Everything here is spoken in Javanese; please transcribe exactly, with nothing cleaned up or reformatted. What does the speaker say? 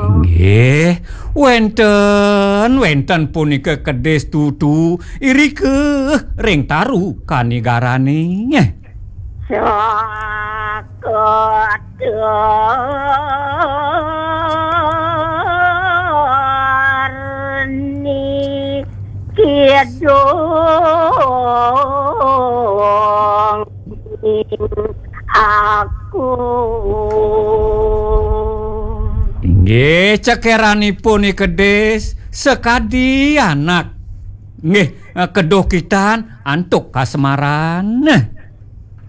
Nggih, wenten wenten punika kedhes dudu irike ring taru kanigarane. Sakodarni kidung aku. Nggih, cekeranipun iki kedhes sekadi anak. Nggih, kedoh kitan antuk kasemaran.